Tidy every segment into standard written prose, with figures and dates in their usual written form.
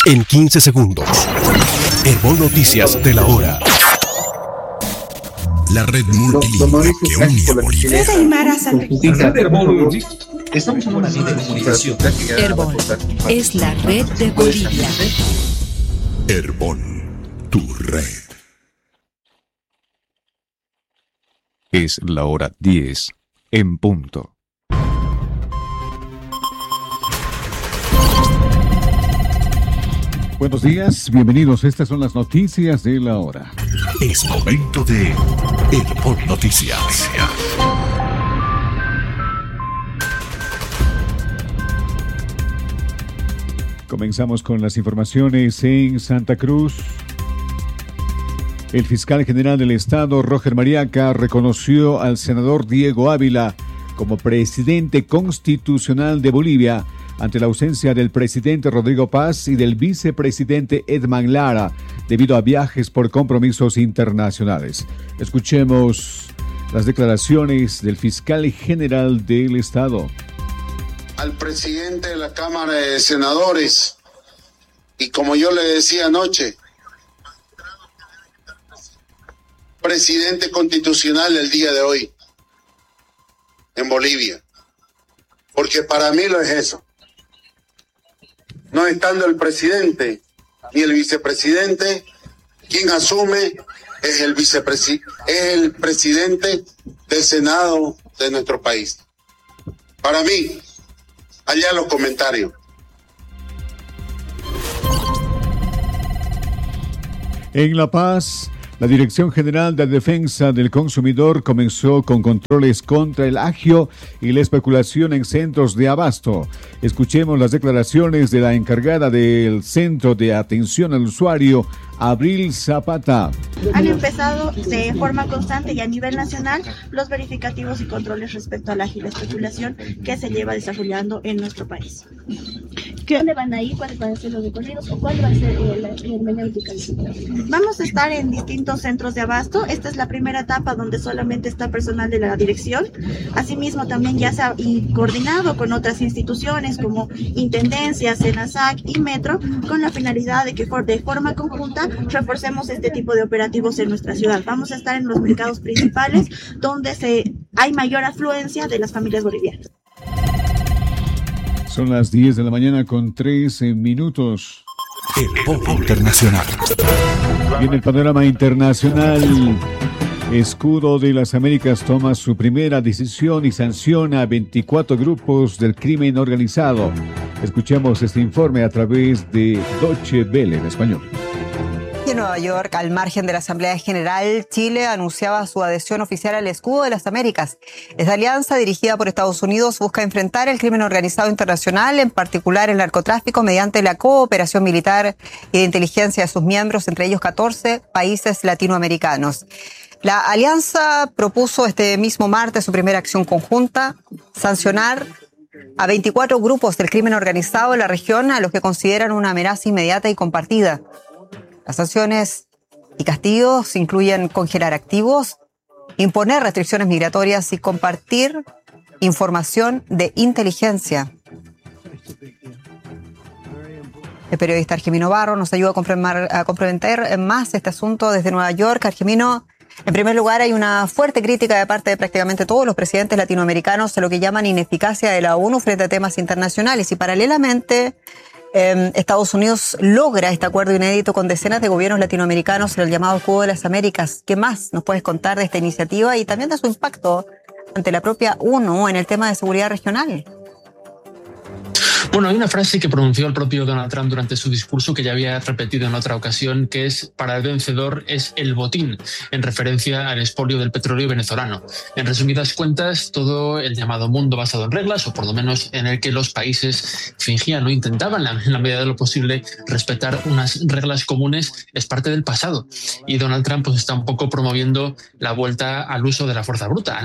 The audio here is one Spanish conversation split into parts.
en 15 segundos. Herbol Noticias de la hora. La red multilingüe que une a Bolivia. Estamos en una línea de comunicación. Herbol es la red de Bolivia. Herbol, tu red. Es la hora 10 en punto. Buenos días, bienvenidos. Estas son las noticias de la hora. Es momento de Herbol Noticias. Comenzamos con las informaciones en Santa Cruz. El fiscal general del Estado, Roger Mariaca, reconoció al senador Diego Ávila como presidente constitucional de Bolivia ante la ausencia del presidente Rodrigo Paz y del vicepresidente Edman Lara debido a viajes por compromisos internacionales. Escuchemos las declaraciones del fiscal general del Estado. Al presidente de la Cámara de Senadores, y como yo le decía anoche, presidente constitucional el día de hoy en Bolivia, porque para mí lo es eso. No estando el presidente ni el vicepresidente, quien asume es el presidente del Senado de nuestro país. Para mí, allá los comentarios. En La Paz, la Dirección General de Defensa del Consumidor comenzó con controles contra el agio y la especulación en centros de abasto. Escuchemos las declaraciones de la encargada del Centro de Atención al Usuario, Abril Zapata. Han empezado de forma constante y a nivel nacional los verificativos y controles respecto al agio y la especulación que se lleva desarrollando en nuestro país. ¿Dónde van a ir? ¿Cuáles van a ser los recorridos? ¿O cuál va a ser el hermenéutica? Vamos a estar en distintos centros de abasto. Esta es la primera etapa donde solamente está personal de la dirección. Asimismo, también ya se ha coordinado con otras instituciones como Intendencia, Senasac y Metro, con la finalidad de que de forma conjunta reforcemos este tipo de operativos en nuestra ciudad. Vamos a estar en los mercados principales donde hay mayor afluencia de las familias bolivianas. Son las 10 de la mañana con 13 minutos. Herbol Internacional. Y en el panorama internacional, Escudo de las Américas toma su primera decisión y sanciona a 24 grupos del crimen organizado. Escuchemos este informe a través de Deutsche Welle en español. En Nueva York, al margen de la Asamblea General, Chile anunciaba su adhesión oficial al Escudo de las Américas. Esta alianza, dirigida por Estados Unidos, busca enfrentar el crimen organizado internacional, en particular el narcotráfico, mediante la cooperación militar y de inteligencia de sus miembros, entre ellos 14 países latinoamericanos. La alianza propuso este mismo martes su primera acción conjunta: sancionar a 24 grupos del crimen organizado en la región a los que consideran una amenaza inmediata y compartida. Las sanciones y castigos incluyen congelar activos, imponer restricciones migratorias y compartir información de inteligencia. El periodista Argemino Barro nos ayuda a complementar más este asunto desde Nueva York. Argemino, en primer lugar, hay una fuerte crítica de parte de prácticamente todos los presidentes latinoamericanos a lo que llaman ineficacia de la ONU frente a temas internacionales, y paralelamente Estados Unidos logra este acuerdo inédito con decenas de gobiernos latinoamericanos en el llamado Escudo de las Américas. ¿Qué más nos puedes contar de esta iniciativa y también de su impacto ante la propia ONU en el tema de seguridad regional? Bueno, hay una frase que pronunció el propio Donald Trump durante su discurso que ya había repetido en otra ocasión, que es: para el vencedor es el botín, en referencia al expolio del petróleo venezolano. En resumidas cuentas, todo el llamado mundo basado en reglas, o por lo menos en el que los países fingían o intentaban, en la medida de lo posible, respetar unas reglas comunes, es parte del pasado. Y Donald Trump pues está un poco promoviendo la vuelta al uso de la fuerza bruta.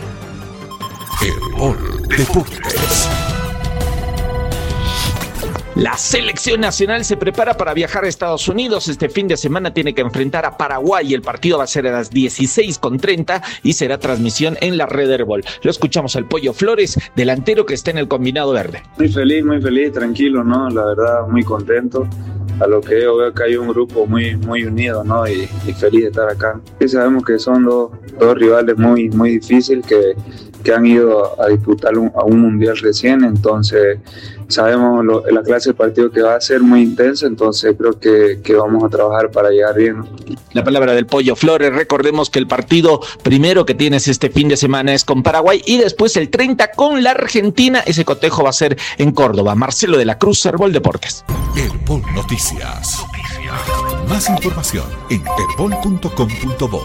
Herbol Deportes. La selección nacional se prepara para viajar a Estados Unidos. Este fin de semana tiene que enfrentar a Paraguay. El partido va a ser a las 16:30 y será transmisión en la red Herbol. Lo escuchamos al Pollo Flores, delantero que está en el combinado verde. Muy feliz, tranquilo, ¿no? La verdad, muy contento. A lo que yo veo que hay un grupo muy unido, ¿no? Y feliz de estar acá. Y sabemos que son dos rivales muy difíciles que han ido a disputar a un mundial recién, entonces sabemos la clase de partido que va a ser muy intensa, entonces creo que vamos a trabajar para llegar bien. La palabra del Pollo Flores. Recordemos que el partido primero que tienes este fin de semana es con Paraguay y después el 30 con la Argentina. Ese cotejo va a ser en Córdoba. Marcelo de la Cruz, Herbol Deportes. Herbol Noticias. Más información en herbol.com.bo.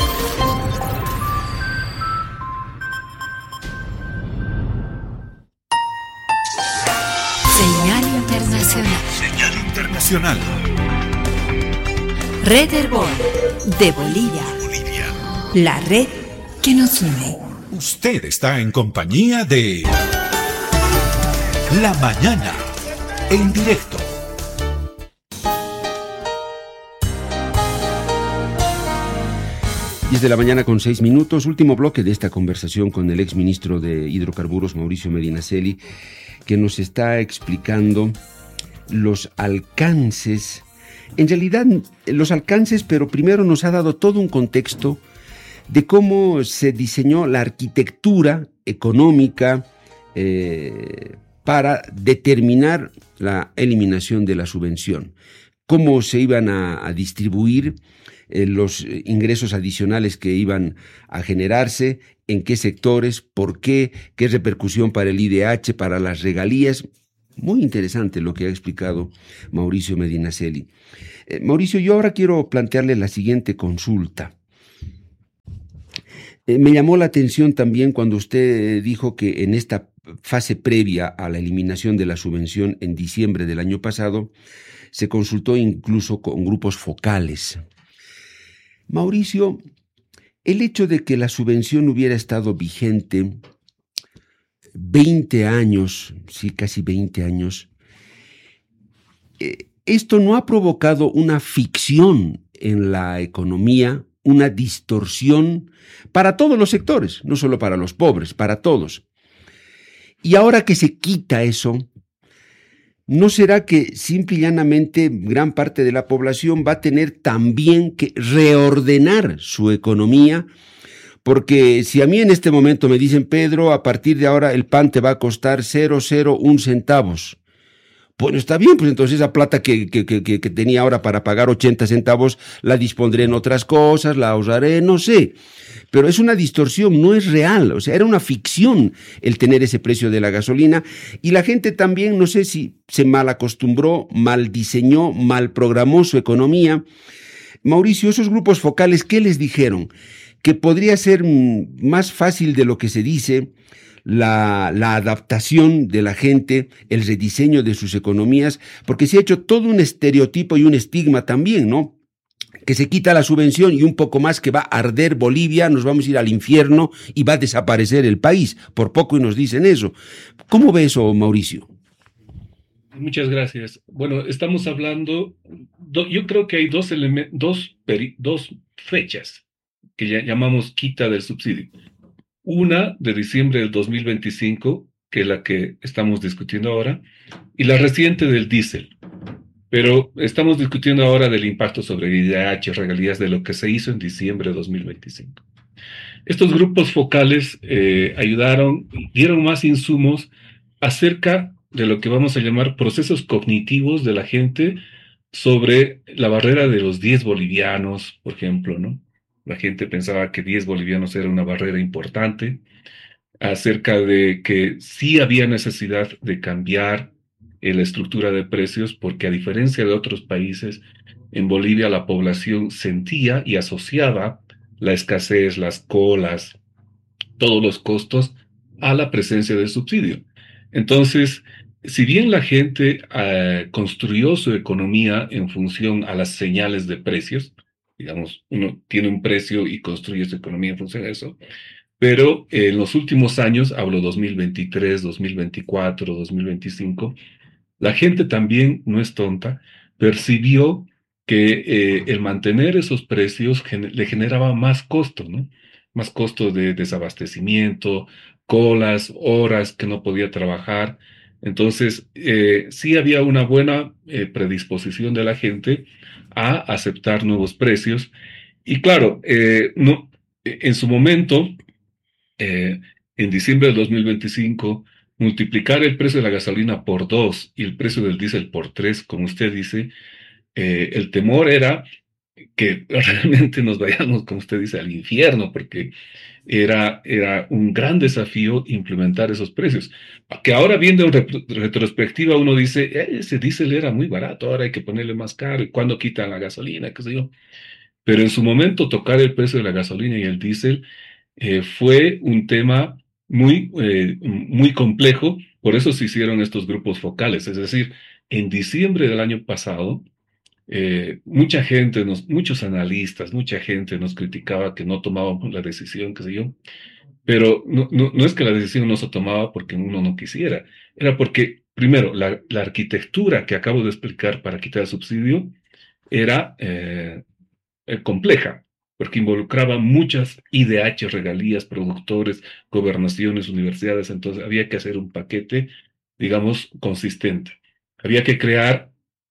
Señal internacional. Red Herbol de Bolivia. La red que nos une. Usted está en compañía de La Mañana, en directo. Desde la mañana con 6 minutos, último bloque de esta conversación con el exministro de Hidrocarburos, Mauricio Medinaceli, que nos está explicando los alcances, en realidad los alcances, pero primero nos ha dado todo un contexto de cómo se diseñó la arquitectura económica para determinar la eliminación de la subvención, cómo se iban a distribuir los ingresos adicionales que iban a generarse, en qué sectores, por qué repercusión para el IDH, para las regalías. Muy interesante lo que ha explicado Mauricio Medinaceli. Mauricio, yo ahora quiero plantearle la siguiente consulta. Me llamó la atención también cuando usted dijo que en esta fase previa a la eliminación de la subvención en diciembre del año pasado, se consultó incluso con grupos focales. Mauricio, el hecho de que la subvención hubiera estado vigente 20 años, sí, casi 20 años, esto no ha provocado una ficción en la economía, una distorsión para todos los sectores, no solo para los pobres, para todos. Y ahora que se quita eso, ¿no será que simple y llanamente gran parte de la población va a tener también que reordenar su economía? Porque si a mí en este momento me dicen, Pedro, a partir de ahora el pan te va a costar 0,01 centavos. Bueno, está bien, pues entonces esa plata que tenía ahora para pagar 80 centavos la dispondré en otras cosas, la ahorraré, no sé. Pero es una distorsión, no es real. O sea, era una ficción el tener ese precio de la gasolina. Y la gente también, no sé si se mal acostumbró, mal diseñó, mal programó su economía. Mauricio, esos grupos focales, ¿qué les dijeron? Que podría ser más fácil de lo que se dice la adaptación de la gente, el rediseño de sus economías, porque se ha hecho todo un estereotipo y un estigma también, ¿no? Que se quita la subvención y un poco más que va a arder Bolivia, nos vamos a ir al infierno y va a desaparecer el país. Por poco y nos dicen eso. ¿Cómo ve eso, Mauricio? Muchas gracias. Bueno, estamos hablando, yo creo que hay dos fechas que ya llamamos quita del subsidio. Una de diciembre del 2025, que es la que estamos discutiendo ahora, y la reciente del diésel. Pero estamos discutiendo ahora del impacto sobre IDH, regalías de lo que se hizo en diciembre de 2025. Estos grupos focales dieron más insumos acerca de lo que vamos a llamar procesos cognitivos de la gente sobre la barrera de los 10 bolivianos, por ejemplo, ¿no? La gente pensaba que 10 bolivianos era una barrera importante, acerca de que sí había necesidad de cambiar la estructura de precios, porque a diferencia de otros países, en Bolivia la población sentía y asociaba la escasez, las colas, todos los costos a la presencia del subsidio. Entonces, si bien la gente construyó su economía en función a las señales de precios, digamos, uno tiene un precio y construye su economía en función a eso, pero en los últimos años, hablo 2023, 2024, 2025, La gente también, no es tonta, percibió que el mantener esos precios le generaba más costo, ¿no? Más costo de desabastecimiento, colas, horas que no podía trabajar. Entonces, sí había una buena predisposición de la gente a aceptar nuevos precios. Y claro, no, en su momento, en diciembre del 2025, multiplicar el precio de la gasolina por 2 y el precio del diésel por 3, como usted dice, el temor era que realmente nos vayamos, como usted dice, al infierno, porque era un gran desafío implementar esos precios. Que ahora viendo en retrospectiva uno dice, ese diésel era muy barato, ahora hay que ponerle más caro, ¿y cuándo quitan la gasolina? ¿Qué sé yo? Pero en su momento tocar el precio de la gasolina y el diésel fue un tema muy complejo, por eso se hicieron estos grupos focales. Es decir, en diciembre del año pasado, mucha gente, muchos analistas, mucha gente nos criticaba que no tomábamos la decisión, qué sé yo, pero no es que la decisión no se tomaba porque uno no quisiera, era porque, primero, la arquitectura que acabo de explicar para quitar el subsidio era compleja, porque involucraba muchas IDH, regalías, productores, gobernaciones, universidades, entonces había que hacer un paquete, digamos, consistente. Había que crear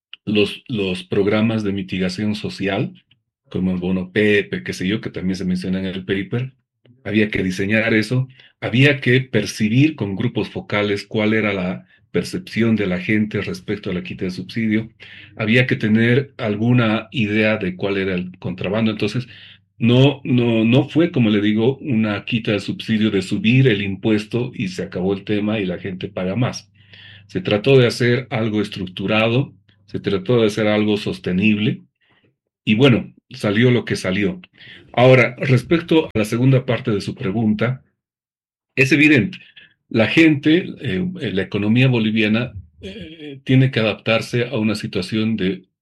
los programas de mitigación social, como el bono PEPE, qué sé yo, que también se menciona en el paper. Había que diseñar eso, había que percibir con grupos focales cuál era la percepción de la gente respecto a la quita de subsidio, había que tener alguna idea de cuál era el contrabando. Entonces, no fue, como le digo, una quita de subsidio de subir el impuesto y se acabó el tema y la gente paga más. Se trató de hacer algo estructurado, se trató de hacer algo sostenible y bueno, salió lo que salió. Ahora, respecto a la segunda parte de su pregunta, es evidente, la gente, la economía boliviana tiene que adaptarse a una situación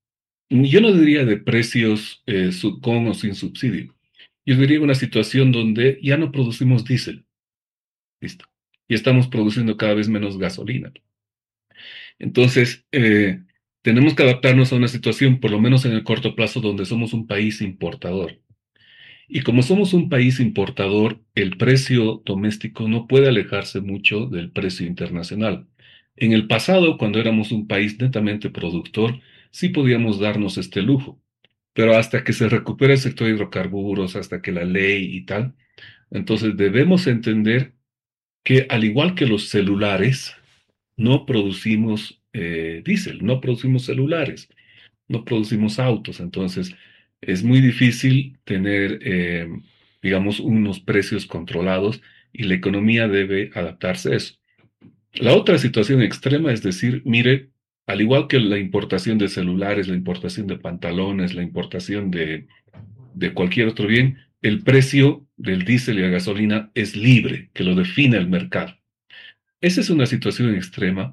yo no diría de precios con o sin subsidio, yo diría una situación donde ya no producimos diésel, listo, y estamos produciendo cada vez menos gasolina. Entonces, tenemos que adaptarnos a una situación, por lo menos en el corto plazo, donde somos un país importador. Y como somos un país importador, el precio doméstico no puede alejarse mucho del precio internacional. En el pasado, cuando éramos un país netamente productor, sí podíamos darnos este lujo. Pero hasta que se recupere el sector de hidrocarburos, hasta que la ley y tal, entonces debemos entender que al igual que los celulares, no producimos diésel, no producimos celulares, no producimos autos. Entonces, es muy difícil tener, digamos, unos precios controlados y la economía debe adaptarse a eso. La otra situación extrema es decir, mire, al igual que la importación de celulares, la importación de pantalones, la importación de cualquier otro bien, el precio del diésel y la gasolina es libre, que lo define el mercado. Esa es una situación extrema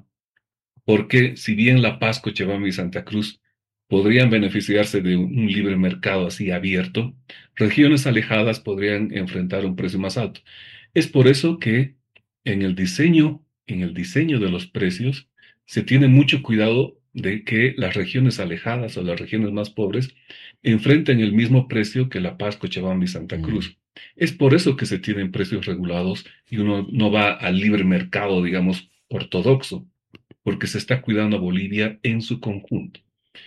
porque si bien La Paz, Cochabamba y Santa Cruz podrían beneficiarse de un libre mercado así abierto, regiones alejadas podrían enfrentar un precio más alto. Es por eso que en el diseño de los precios se tiene mucho cuidado de que las regiones alejadas o las regiones más pobres enfrenten el mismo precio que La Paz, Cochabamba y Santa Cruz. Es por eso que se tienen precios regulados y uno no va al libre mercado, digamos, ortodoxo, porque se está cuidando a Bolivia en su conjunto.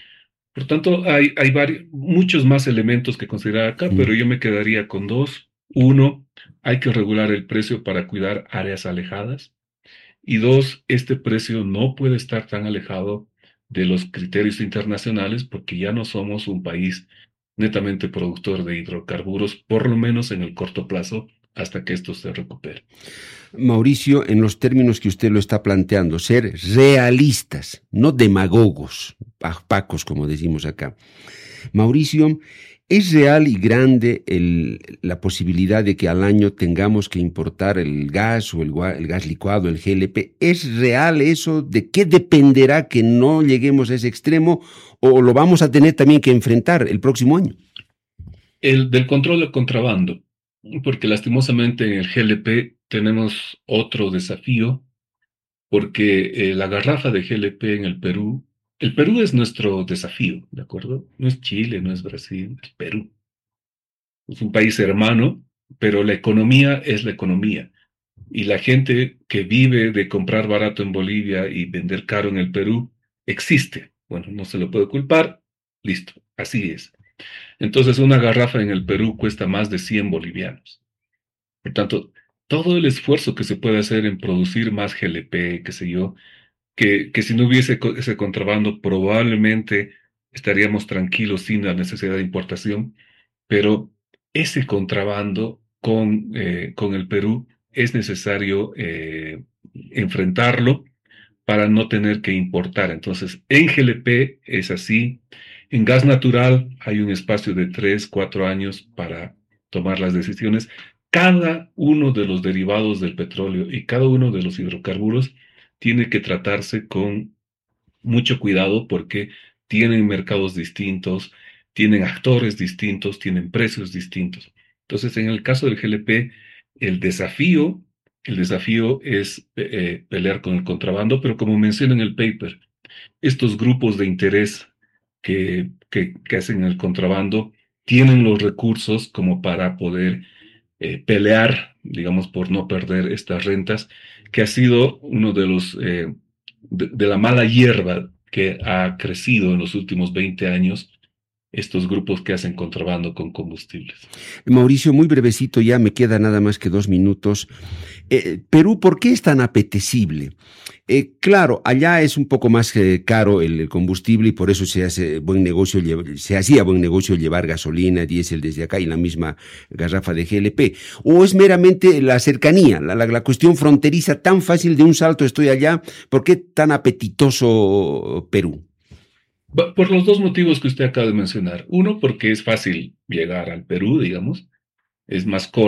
Por tanto, hay muchos más elementos que considerar acá, pero yo me quedaría con dos. Uno, hay que regular el precio para cuidar áreas alejadas. Y dos, este precio no puede estar tan alejado de los criterios internacionales porque ya no somos un país netamente productor de hidrocarburos, por lo menos en el corto plazo, hasta que esto se recupere. Mauricio, en los términos que usted lo está planteando, ser realistas, no demagogos, pacos como decimos acá. Mauricio, ¿es real y grande la posibilidad de que al año tengamos que importar el gas o el gas licuado, el GLP? ¿Es real eso? ¿De qué dependerá que no lleguemos a ese extremo o lo vamos a tener también que enfrentar el próximo año? Del control del contrabando, porque lastimosamente en el GLP tenemos otro desafío porque la garrafa de GLP en el Perú es nuestro desafío, ¿de acuerdo? No es Chile, no es Brasil, es Perú. Es un país hermano, pero la economía es la economía. Y la gente que vive de comprar barato en Bolivia y vender caro en el Perú existe. Bueno, no se lo puede culpar, listo, así es. Entonces una garrafa en el Perú cuesta más de 100 bolivianos. Por tanto, todo el esfuerzo que se puede hacer en producir más GLP, qué sé yo, que si no hubiese ese contrabando probablemente estaríamos tranquilos sin la necesidad de importación, pero ese contrabando con el Perú es necesario enfrentarlo para no tener que importar. Entonces, en GLP es así. En gas natural hay un espacio de 3, 4 años para tomar las decisiones. Cada uno de los derivados del petróleo y cada uno de los hidrocarburos tiene que tratarse con mucho cuidado porque tienen mercados distintos, tienen actores distintos, tienen precios distintos. Entonces, en el caso del GLP, el desafío es pelear con el contrabando, pero como menciona en el paper, estos grupos de interés que hacen el contrabando tienen los recursos como para poder pelear, digamos, por no perder estas rentas, que ha sido uno de los de la mala hierba que ha crecido en los últimos 20 años, estos grupos que hacen contrabando con combustibles. Mauricio, muy brevecito, ya me queda nada más que 2 minutos. Perú, ¿por qué es tan apetecible? Claro, allá es un poco más caro el combustible y por eso se hacía buen negocio llevar gasolina, diésel desde acá y la misma garrafa de GLP. ¿O es meramente la cercanía, la cuestión fronteriza tan fácil de un salto estoy allá? ¿Por qué tan apetitoso Perú? Por los dos motivos que usted acaba de mencionar. Uno, porque es fácil llegar al Perú, digamos, es más corto.